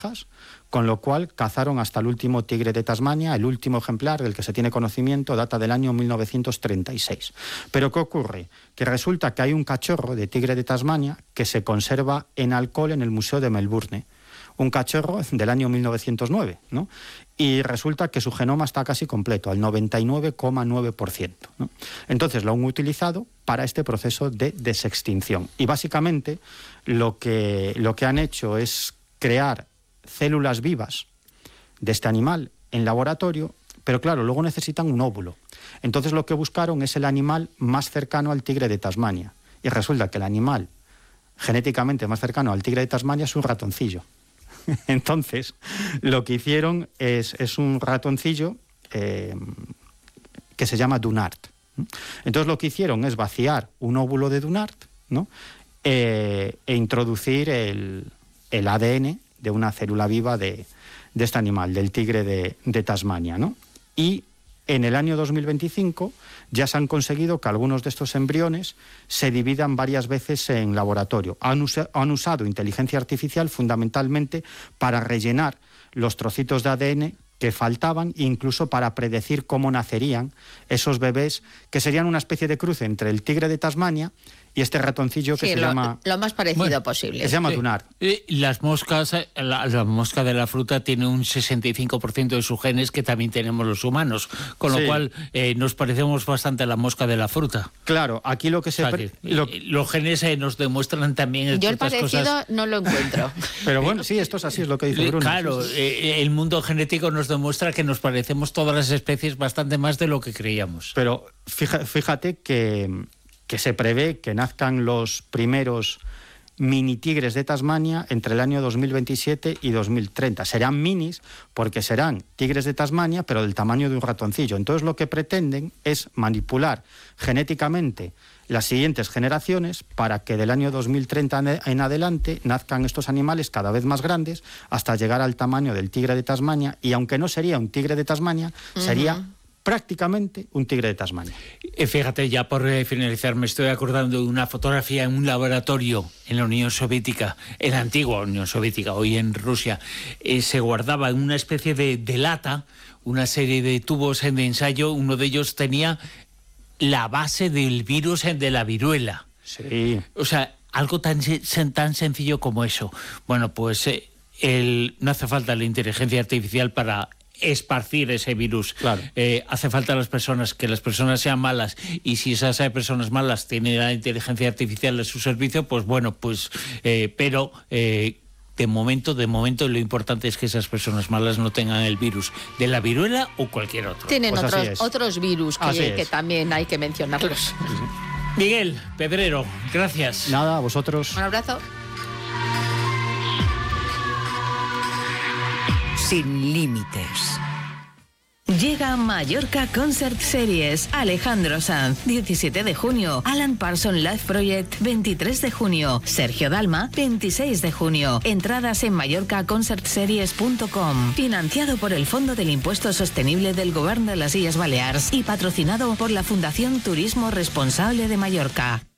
con lo cual cazaron hasta el último tigre de Tasmania. El último ejemplar del que se tiene conocimiento data del año 1936. Pero ¿qué ocurre? Que resulta que hay un cachorro de tigre de Tasmania que se conserva en alcohol en el Museo de Melbourne. Un cachorro del año 1909, ¿no? Y resulta que su genoma está casi completo, al 99,9%, ¿no? Entonces lo han utilizado para este proceso de desextinción. Y básicamente lo que han hecho es crear células vivas de este animal en laboratorio, pero claro, luego necesitan un óvulo. Entonces lo que buscaron es el animal más cercano al tigre de Tasmania. Y resulta que el animal genéticamente más cercano al tigre de Tasmania es un ratoncillo. Entonces, lo que hicieron es un ratoncillo que se llama Dunart. Entonces, lo que hicieron es vaciar un óvulo de Dunart, ¿no? E introducir el ADN de una célula viva de este animal, del tigre de Tasmania, ¿no? Y en el año 2025 ya se han conseguido que algunos de estos embriones se dividan varias veces en laboratorio. Han usado inteligencia artificial fundamentalmente para rellenar los trocitos de ADN que faltaban, incluso para predecir cómo nacerían esos bebés, que serían una especie de cruce entre el tigre de Tasmania y este ratoncillo que se llama... Lo más parecido posible. Que se llama Dunart. Las moscas, la mosca de la fruta tiene un 65% de sus genes que también tenemos los humanos, con lo cual nos parecemos bastante a la mosca de la fruta. Claro, aquí lo que se... los genes nos demuestran también... Yo el parecido cosas... no lo encuentro. Pero bueno, sí, esto es así, es lo que dice Bruno. Claro, el mundo genético nos demuestra que nos parecemos todas las especies bastante más de lo que creíamos. Pero fíjate que se prevé que nazcan los primeros mini tigres de Tasmania entre el año 2027 y 2030. Serán minis porque serán tigres de Tasmania, pero del tamaño de un ratoncillo. Entonces lo que pretenden es manipular genéticamente las siguientes generaciones para que del año 2030 en adelante nazcan estos animales cada vez más grandes hasta llegar al tamaño del tigre de Tasmania, y aunque no sería un tigre de Tasmania, sería prácticamente un tigre de Tasmania. Fíjate, ya por finalizar, me estoy acordando de una fotografía en un laboratorio en la Unión Soviética, en la antigua Unión Soviética, hoy en Rusia. Se guardaba en una especie de lata una serie de tubos de ensayo. Uno de ellos tenía la base del virus de la viruela. Sí. O sea, algo tan sencillo como eso. Bueno, pues no hace falta la inteligencia artificial para esparcir ese virus. Claro. Hace falta que las personas sean malas, y si esas personas malas tienen la inteligencia artificial a su servicio, pues bueno, pero de momento lo importante es que esas personas malas no tengan el virus de la viruela o cualquier otro. Tienen otros virus que también hay que mencionarlos. Miguel Pedrero, gracias. Nada, a vosotros. Un abrazo. Sin límites. Llega Mallorca Concert Series. Alejandro Sanz, 17 de junio. Alan Parsons Live Project, 23 de junio. Sergio Dalma, 26 de junio. Entradas en mallorcaconcertseries.com. Financiado por el Fondo del Impuesto Sostenible del Govern de las Illes Balears y patrocinado por la Fundación Turismo Responsable de Mallorca.